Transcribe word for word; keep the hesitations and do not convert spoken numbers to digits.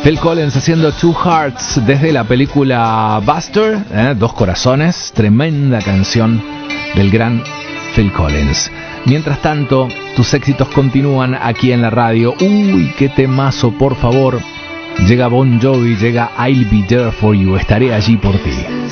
Phil Collins haciendo Two Hearts desde la película Buster, ¿eh? Dos Corazones, tremenda canción del gran Phil Collins. Mientras tanto, tus éxitos continúan aquí en la radio. Uy, qué temazo, por favor. Llega Bon Jovi, llega I'll Be There For You, estaré allí por ti.